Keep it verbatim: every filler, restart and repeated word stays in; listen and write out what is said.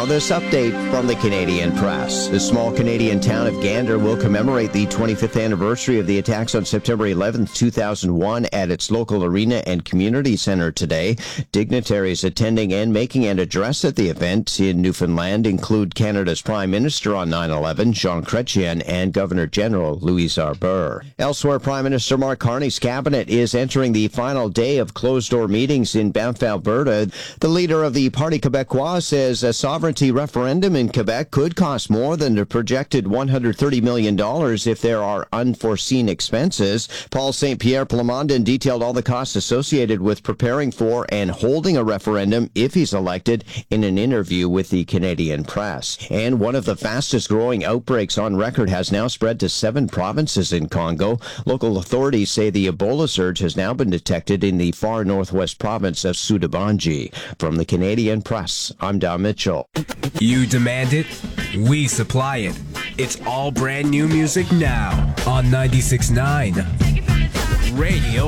this update from the Canadian Press. The small Canadian town of Gander will commemorate the twenty-fifth anniversary of the attacks on September eleventh, two thousand one at its local arena and community center today. Dignitaries attending and making an address at the event in Newfoundland include Canada's Prime Minister on nine eleven, Jean Chrétien, and Governor General Louis Arbour. Elsewhere, Prime Minister Mark Carney's cabinet is entering the final day of closed-door meetings in Banff, Alberta. The leader of the Parti Québécois says a sovereignty referendum in Quebec could cost more than the projected one hundred thirty million dollars if there are unforeseen expenses. Paul Saint Pierre Plamondon detailed all the costs associated with preparing for and holding a referendum if he's elected in an interview with the Canadian Press. And one of the fastest growing outbreaks on record has now spread to seven provinces in Congo. Local authorities say the Ebola surge has now been detected in the far northwest province of Soudabanji. From the Canadian Press, I'm Don Mitchell. You demand it, we supply it. It's all brand new music now on ninety-six point nine Radio